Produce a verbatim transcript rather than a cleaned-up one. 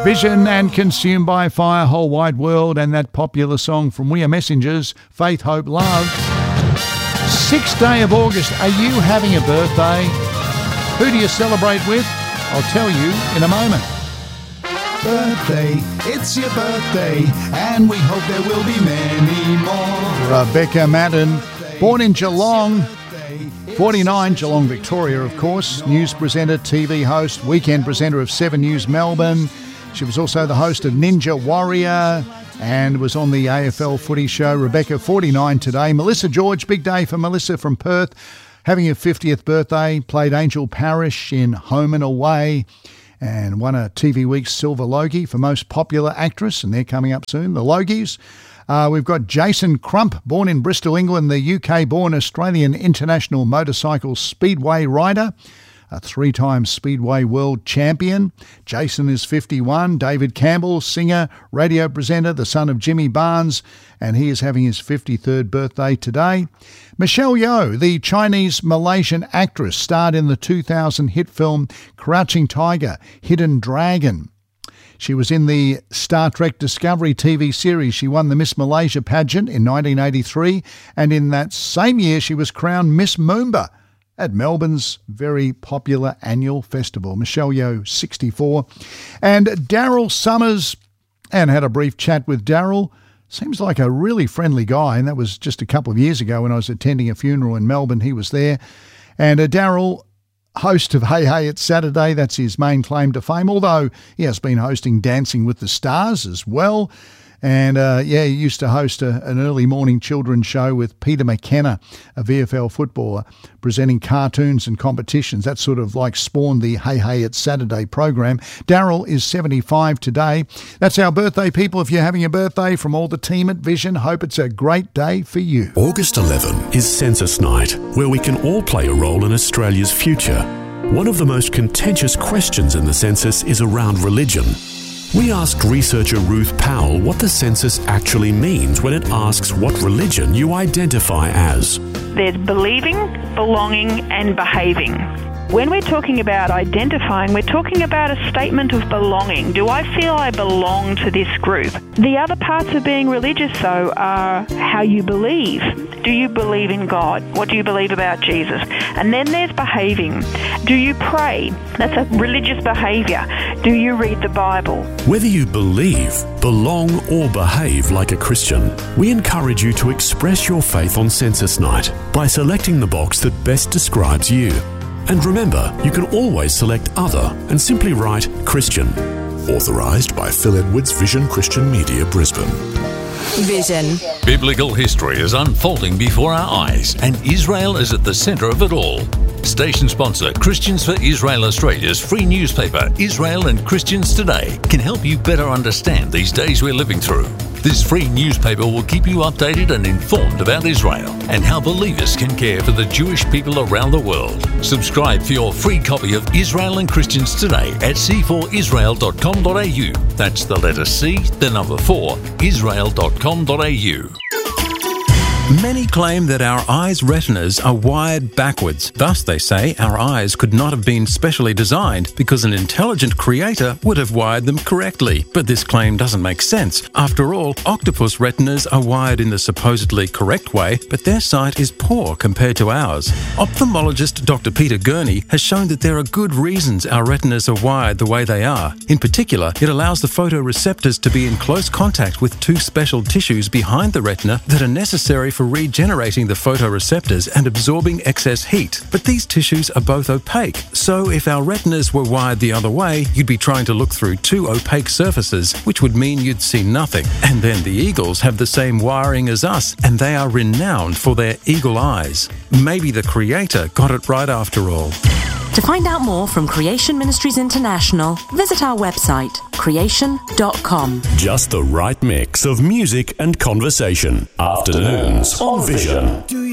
Vision and Consumed by Fire, Whole Wide World, and that popular song from We Are Messengers, Faith, Hope, Love. sixth day of August, are you having a birthday? Who do you celebrate with? I'll tell you in a moment. Birthday, it's your birthday, and we hope there will be many more. Rebecca Madden, born in Geelong, forty-nine, Geelong, Victoria, of course. News presenter, T V host, weekend presenter of Seven News Melbourne. She was also the host of Ninja Warrior and was on the A F L footy show. Rebecca, forty-nine today. Melissa George, big day for Melissa from Perth, having her fiftieth birthday. Played Angel Parish in Home and Away and won a T V Week Silver Logie for Most Popular Actress, and they're coming up soon, the Logies. Uh, we've got Jason Crump, born in Bristol, England, the U K-born Australian International Motorcycle Speedway rider, a three-time Speedway World Champion. Jason is fifty-one. David Campbell, singer, radio presenter, the son of Jimmy Barnes, and he is having his fifty-third birthday today. Michelle Yeoh, the Chinese-Malaysian actress, starred in the two thousand hit film Crouching Tiger, Hidden Dragon. She was in the Star Trek Discovery T V series. She won the Miss Malaysia pageant in nineteen eighty-three, and in that same year she was crowned Miss Moomba at Melbourne's very popular annual festival. Michelle Yeoh, sixty-four. And Daryl Summers, and had a brief chat with Daryl. Seems like a really friendly guy, and that was just a couple of years ago when I was attending a funeral in Melbourne. He was there. And uh, Daryl, host of Hey Hey It's Saturday, that's his main claim to fame, although he has been hosting Dancing with the Stars as well. And, uh, yeah, he used to host a, an early morning children's show with Peter McKenna, a V F L footballer, presenting cartoons and competitions. That sort of like spawned the Hey Hey It's Saturday program. Daryl is seventy-five today. That's our birthday, people. If you're having a birthday, from all the team at Vision, hope it's a great day for you. August eleventh is Census Night, where we can all play a role in Australia's future. One of the most contentious questions in the census is around religion. We asked researcher Ruth Powell what the census actually means when it asks what religion you identify as. There's believing, belonging, and behaving. When we're talking about identifying, we're talking about a statement of belonging. Do I feel I belong to this group? The other parts of being religious, though, are how you believe. Do you believe in God? What do you believe about Jesus? And then there's behaving. Do you pray? That's a religious behaviour. Do you read the Bible? Whether you believe, belong, or behave like a Christian, we encourage you to express your faith on Census Night by selecting the box that best describes you. And remember, you can always select Other and simply write Christian. Authorised by Phil Edwards Vision Christian Media, Brisbane. Vision. Biblical history is unfolding before our eyes, and Israel is at the centre of it all. Station sponsor Christians for Israel Australia's free newspaper, Israel and Christians Today, can help you better understand these days we're living through. This free newspaper will keep you updated and informed about Israel and how believers can care for the Jewish people around the world. Subscribe for your free copy of Israel and Christians Today at c four israel dot com dot a u. That's the letter C, the number four, israel dot com dot a u. Many claim that our eyes' retinas are wired backwards. Thus, they say, our eyes could not have been specially designed because an intelligent creator would have wired them correctly. But this claim doesn't make sense. After all, octopus retinas are wired in the supposedly correct way, but their sight is poor compared to ours. Ophthalmologist Doctor Peter Gurney has shown that there are good reasons our retinas are wired the way they are. In particular, it allows the photoreceptors to be in close contact with two special tissues behind the retina that are necessary for regenerating the photoreceptors and absorbing excess heat. But these tissues are both opaque, so if our retinas were wired the other way, you'd be trying to look through two opaque surfaces, which would mean you'd see nothing. And then the eagles have the same wiring as us, and they are renowned for their eagle eyes. Maybe the Creator got it right after all. To find out more from Creation Ministries International, visit our website, creation dot com. Just the right mix of music and conversation. Afternoons on Vision.